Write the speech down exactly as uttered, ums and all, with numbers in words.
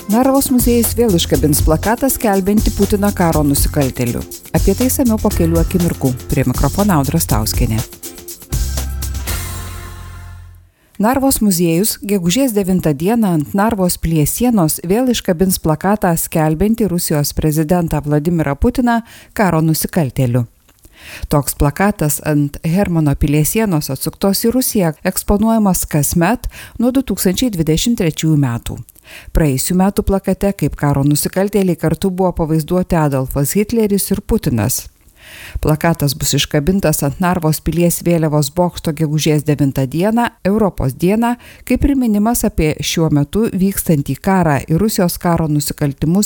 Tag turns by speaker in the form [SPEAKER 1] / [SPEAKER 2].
[SPEAKER 1] Narvos muziejus vėl iškabins plakatą skelbiantį Putiną karo nusikaltėliu. Apie tai samiau po kelių akimirkų. Prie mikrofono Audra Stauskienė. Narvos muziejus gegužės devintą dieną ant Narvos pilies sienos vėl iškabins plakatą skelbiantį Rusijos prezidentą Vladimirą Putiną karo nusikaltėliu. Toks plakatas ant Hermano pilies sienos atsuktos į Rusiją eksponuojamas kasmet nuo du tūkstančiai dvidešimt trečiųjų metų. Praėjusių metų plakate kaip karo nusikaltėliai kartu buvo pavaizduoti Adolfas Hitleris ir Putinas. Plakatas bus iškabintas ant Narvos pilies vėliavos bokšto gegužės devintą dieną, Europos dieną, kaip priminimas apie šiuo metu vykstantį karą ir Rusijos karo nusikaltimus